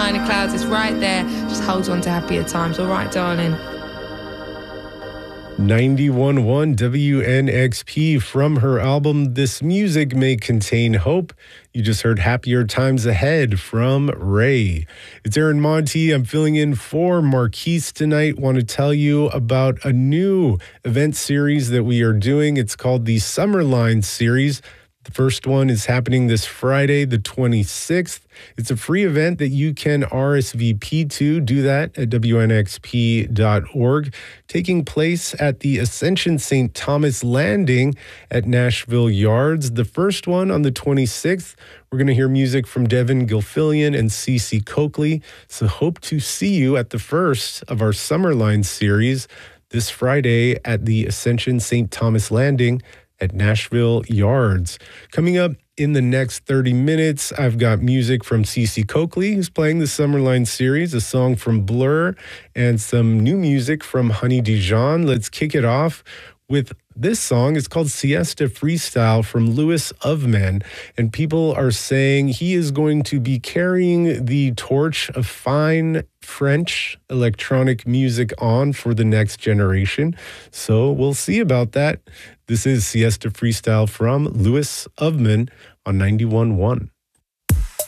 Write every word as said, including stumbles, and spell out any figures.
behind the clouds. It's right there. Just hold on to happier times. All right, darling. ninety-one point one W N X P from her album This Music May Contain Hope. You just heard Happier Times Ahead from Ray. It's Aaron Monty. I'm filling in for Marquise tonight. Want to tell you about a new event series that we are doing. It's called the Summerline Series. The first one is happening this Friday, the twenty-sixth. It's a free event that you can R S V P to. Do that at W N X P dot org. Taking place at the Ascension Saint Thomas Landing at Nashville Yards. The first one on the twenty-sixth. We're going to hear music from Devin Gilfillian and Cece Coakley. So hope to see you at the first of our Summerline series this Friday at the Ascension Saint Thomas Landing at Nashville Yards. Coming up in the next thirty minutes, I've got music from Cece Coakley, who's playing the Summerline series, a song from Blur, and some new music from Honey Dijon. Let's kick it off with this song. It's called Siesta Freestyle from Louis of Men, and people are saying he is going to be carrying the torch of fine French electronic music on for the next generation. So we'll see about that. This is Siesta Freestyle from Louis of Men on ninety-one point one.